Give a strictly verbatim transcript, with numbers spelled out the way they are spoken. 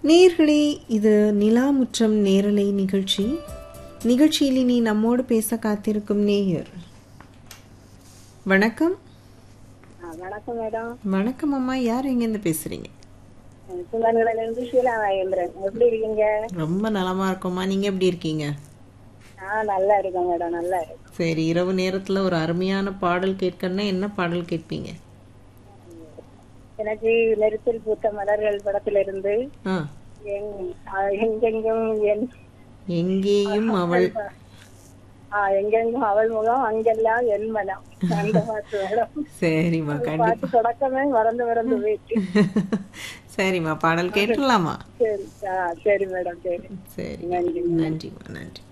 நேயர்களே, இது நிலாமுற்றம் நேரலை நிகழ்ச்சி. நிகழ்ச்சியில் இனி நம்மோடு பேச காத்திருக்கும் நேயர். வணக்கம். வணக்கம் மேடம். வணக்கம் அம்மா, யார் எங்கேருந்து பேசுறீங்க? எப்படி இருக்கீங்க? ரொம்ப நலமா இருக்கோம்மா, நீங்க எப்படி இருக்கீங்க? நல்லா இருக்கேன் மேடம், நல்லா இருக்கேன். சரி, இரவு நேரத்துல ஒரு அருமையான பாடல் கேட்கணும்னா என்ன பாடல் கேட்பீங்க? எனக்கு நெருப்பில் பூத்த மலர்கள் படத்துல இருந்து எங்கெங்கும் எங்கேயும் அவள் எங்கெங்கும் அவள் முகம் அங்கெல்லாம் என் மனம், அந்த பாட்டு மேடம். சரிம்மா, பாட்டு தொடக்கமே மறந்து மறந்து போயிட்டு. சரிம்மா, பாடல் கேட்டுடலாமா? சரி சரி மேடம். சரி சரி, நன்றிம்மா, நன்றி.